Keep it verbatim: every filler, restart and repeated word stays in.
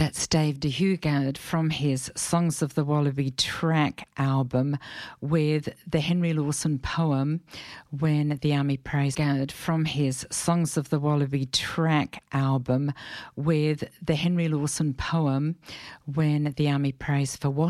That's Dave de Hugard from his Songs of the Wallaby Track album with the Henry Lawson poem When the Army Prays God from his Songs of the Wallaby Track album with the Henry Lawson poem When the Army Prays for